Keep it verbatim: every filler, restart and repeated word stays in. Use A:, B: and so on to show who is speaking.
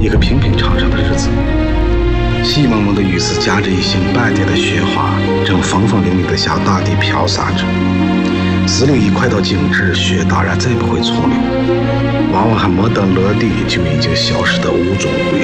A: 一个平平常常的日子。细蒙蒙的雨丝夹着一星半点的雪花，正风风凛凛地向大地飘洒着。四零一快到静止，雪当然再不会从了，往往还没等落地，就已经消失得无踪无影。